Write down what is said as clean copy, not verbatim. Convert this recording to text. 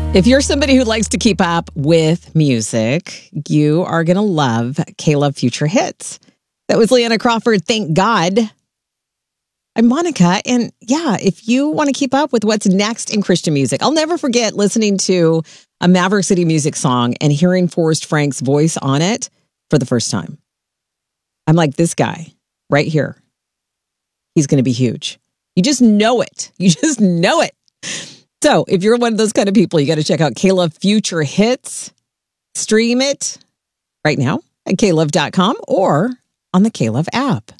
If you're somebody who likes to keep up with music, you are going to love K-Love Future Hits. That was Leanna Crawford, Thank God. I'm Monica, and yeah, if you want to keep up with what's next in Christian music, I'll never forget listening to a Maverick City Music song and hearing Forrest Frank's voice on it for the first time. I'm like, this guy right here, he's going to be huge. You just know it. You just know it. So if you're one of those kind of people, you got to check out K-Love Future Hits. Stream it right now at klove.com or on the K-Love app.